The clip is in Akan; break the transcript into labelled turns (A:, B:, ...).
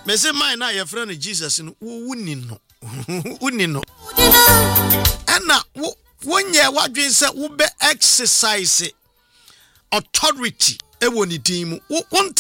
A: Me say mine na your friend Jesus no wuni no. Wuni no. Ana wonye wadwen say wo be exercise authority e woni din mu.